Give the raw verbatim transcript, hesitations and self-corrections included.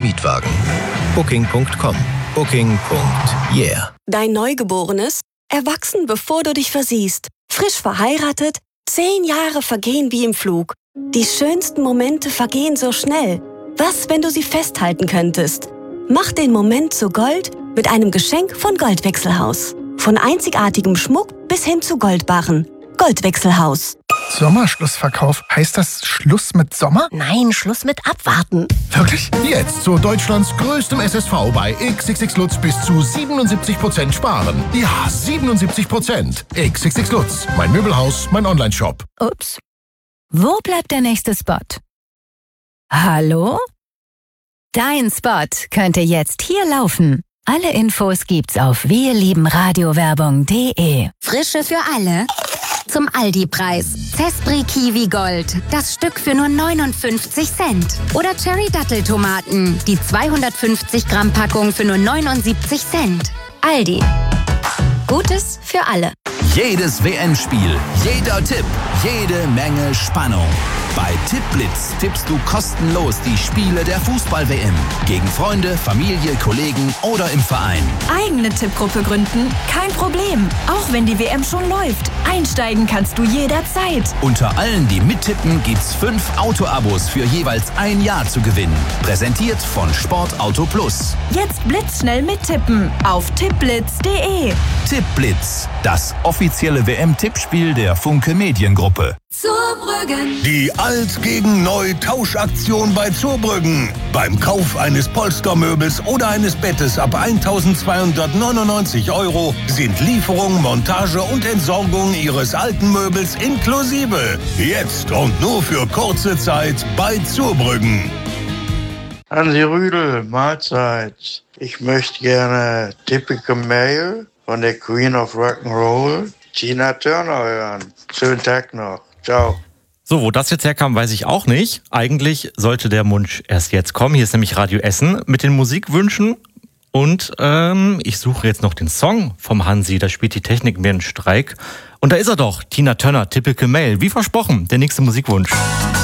Mietwagen. Booking Punkt com. Booking Punkt yeah. Dein Neugeborenes? Erwachsen, bevor du dich versiehst. Frisch verheiratet? Zehn Jahre vergehen wie im Flug. Die schönsten Momente vergehen so schnell. Was, wenn du sie festhalten könntest? Mach den Moment zu Gold mit einem Geschenk von Goldwechselhaus. Von einzigartigem Schmuck bis hin zu Goldbarren. Goldwechselhaus. Sommerschlussverkauf. Heißt das Schluss mit Sommer? Nein, Schluss mit Abwarten. Wirklich? Jetzt zu Deutschlands größtem S S V bei X X X Lutz bis zu siebenundsiebzig Prozent sparen. Ja, siebenundsiebzig Prozent. X X X Lutz, mein Möbelhaus, mein Onlineshop. Ups. Wo bleibt der nächste Spot? Hallo? Dein Spot könnte jetzt hier laufen. Alle Infos gibt's auf wirliebenradiowerbung punkt de. Frische für alle. Zum Aldi-Preis. Zespri Kiwi Gold. Das Stück für nur neunundfünfzig Cent. Oder Cherry Datteltomaten. Die zweihundertfünfzig Gramm Packung für nur neunundsiebzig Cent. Aldi. Gutes für alle. Jedes W M-Spiel, jeder Tipp, jede Menge Spannung. Bei Tippblitz tippst du kostenlos die Spiele der Fußball-W M. Gegen Freunde, Familie, Kollegen oder im Verein. Eigene Tippgruppe gründen? Kein Problem. Auch wenn die W M schon läuft. Einsteigen kannst du jederzeit. Unter allen, die mittippen, gibt's fünf Auto-Abos für jeweils ein Jahr zu gewinnen. Präsentiert von Sportauto Plus. Jetzt blitzschnell mittippen auf tippblitz punkt de. Tippblitz, das offizielle W M-Tippspiel der Funke Mediengruppe. Zurbrüggen. Die Alt gegen Neu Tauschaktion bei Zurbrüggen. Beim Kauf eines Polstermöbels oder eines Bettes ab eintausendzweihundertneunundneunzig Euro sind Lieferung, Montage und Entsorgung Ihres alten Möbels inklusive. Jetzt und nur für kurze Zeit bei Zurbrüggen. Hansi Rüdel, Mahlzeit. Ich möchte gerne Typical Male von der Queen of Rock'n'Roll, Tina Turner, hören. Schönen Tag noch. Ciao. So, wo das jetzt herkam, weiß ich auch nicht. Eigentlich sollte der Wunsch erst jetzt kommen. Hier ist nämlich Radio Essen mit den Musikwünschen. Und ähm, ich suche jetzt noch den Song vom Hansi. Da spielt die Technik mir einen Streik. Und da ist er doch, Tina Turner, Typical Male. Wie versprochen, der nächste Musikwunsch.